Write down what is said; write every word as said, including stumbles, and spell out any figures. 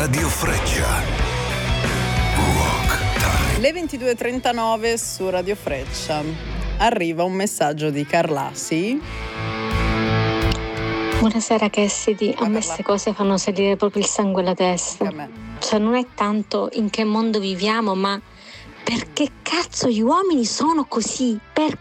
Radio Freccia. Rock Time. Le ventidue e trentanove su Radio Freccia. Arriva un messaggio di Carla, sì? Buonasera Cassidy, a me queste cose fanno salire proprio il sangue alla testa. Cioè non è tanto in che mondo viviamo, ma perché cazzo gli uomini sono così? Perché?